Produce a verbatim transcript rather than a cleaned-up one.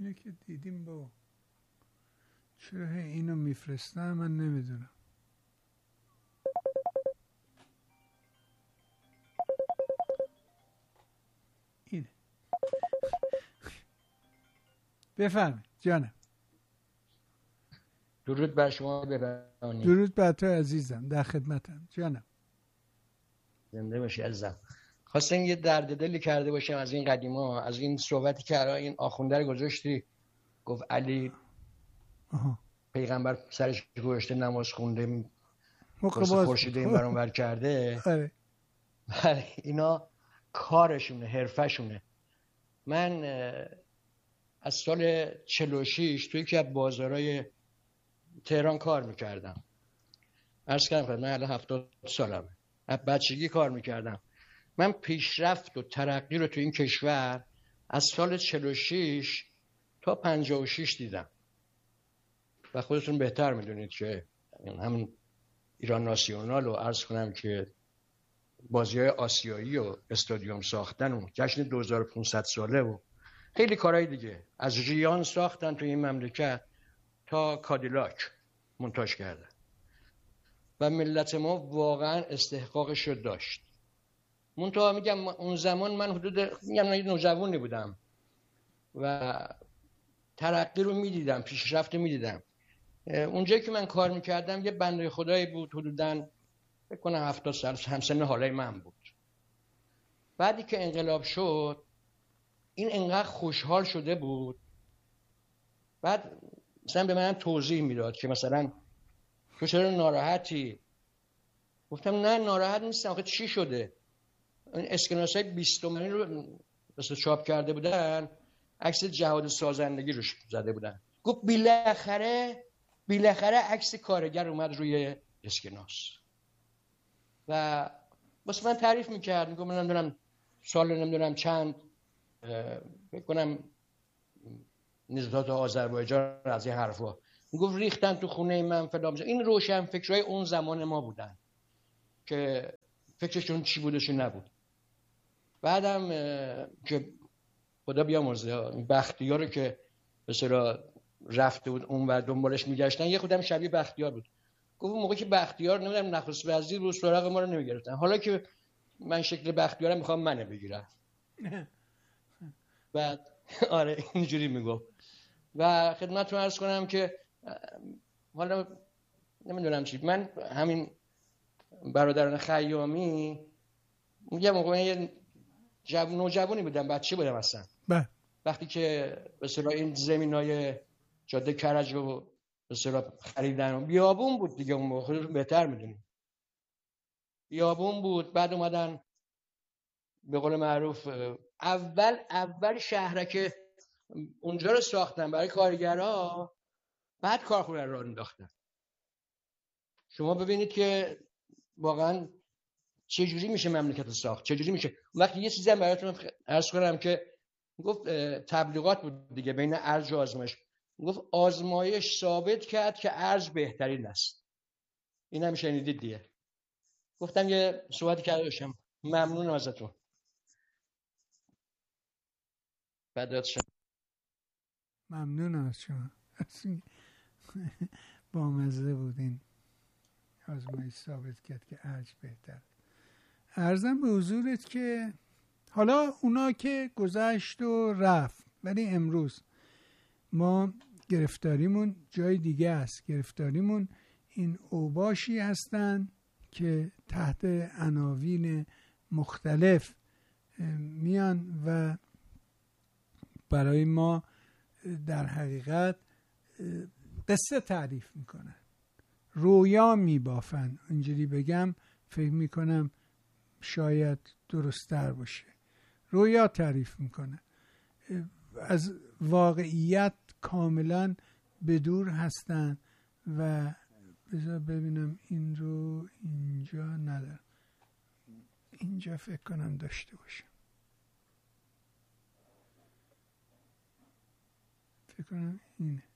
اینو که دیدیم با چرا اینو میفرستن من نمیدونم. اینه. بفرمایید جانم. درود بر شما ببرانی. درود بر تو عزیزم، در خدمتم جانم. زنده باشی عزیزم. خواستم یه درد دلی کرده باشم از این قدیما، از این صحبتی که الان این آخونده رو گذاشتی، گفت علی آها. پیغمبر سرش گذاشته نماز خونده واسه خورشید این برون ور کرده. آره. بله اینا کارشونه، حرفشونه. من از سال چهل و شش توی یکی از بازارهای تهران کار میکردم. عرض کردم من الان هفتاد سالمه. از بچگی کار میکردم. من پیشرفت و ترقی رو تو این کشور از سال چهل و شش تا پنجاه و شش دیدم و خودتون بهتر میدونید که همین ایران ناسیونال رو عرض کنم که بازی‌های آسیایی و استادیوم ساختن و جشن دو هزار و پانصد ساله و خیلی کارهای دیگه، از ریان ساختن تو این مملکت تا کادیلاک مونتاژ کردن و ملت ما واقعا استحقاقش رو داشت. منتها میگم اون زمان من حدود میگم نوجوانی بودم و ترقی رو میدیدم، پیشرفت رو میدیدم. اونجایی که من کار میکردم یه بنده خدایی بود حدوداً فکر کنم هفتاد سال، همسن حالای من بود. بعدی که انقلاب شد این انقدر خوشحال شده بود، بعد مثلا به من توضیح میداد که مثلا تو چرا ناراحتی؟ گفتم نه ناراحت نیستم. آخه چی شده؟ این اسکناسای بیست تومانی رو مثلا چاپ کرده بودن، عکس جهاد سازندگی روش زده بودن. گفت بالاخره بالاخره عکس کارگر اومد روی اسکناس. و واسه من تعریف میکرد، میگم من نمیدونم سال نمیدونم چند فکر کنم نزدات آذربایجان از این حرفا، میگفت ریختن تو خونه من فلان. این روشن فکرای اون زمان ما بودن که فکرشون چی بودش نبود. بعدم که خدا بیامرزه بختیار رو که به اصطلاح رفته بود اون و دنبالش میگشتن، یه خودم شبیه بختیار بود. گفت موقعی که بختیار نمیدونم نخست وزیر بود سراغ ما رو نمیگرفتن، حالا که من شکل بختیارم میخوام منو بگیرن. بعد آره اینجوری میگفت. و خدمتتون عرض کنم که حالا نمیدونم چی، من همین برادران خیامی میگم موقعی یه جوان نوجوانی بودم، بچه بودم اصلا. بله. وقتی که به اصطلاح این زمینای جاده کرج رو به اصطلاح خریدن و بیابون بود دیگه، اون موقع خودتون بهتر میدونید بیابون بود. بعد اومدن به قول معروف اول اول شهرک اونجا رو ساختن برای کارگرها، بعد کارخونه رو انداختن. شما ببینید که واقعا چه جوری میشه مملکت ساخت، چه جوری میشه. وقتی یه چیزی هم براتون عرض کنم که گفت تبلیغات بود دیگه بین ارج و آزمایش، گفت آزمایش ثابت کرد که ارج بهترین است. این هم شنیدید دیگه. گفتم یه صحبتی کرده باشم. ممنونم ازتون. بدات شد. ممنونم از شما. با مزه بود این آزمایش ثابت کرد که ارج بهتر. عرضم به حضورت که حالا اونا که گذشت و رفت، ولی امروز ما گرفتاریمون جای دیگه است. گرفتاریمون این اوباشی هستن که تحت عناوین مختلف میان و برای ما در حقیقت قصه تعریف میکنن، رویا میبافن. اینجوری بگم فکر میکنم شاید درست‌تر باشه. رویا تعریف میکنه، از واقعیت کاملا بدور هستن. و بذار ببینم این رو اینجا ندارم، اینجا فکر کنم داشته باشم، فکر کنم اینه.